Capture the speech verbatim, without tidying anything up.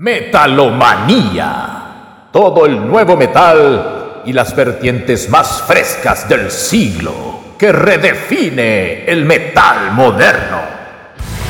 Metalomanía. Todo el nuevo metal y las vertientes más frescas del siglo que redefine el metal moderno.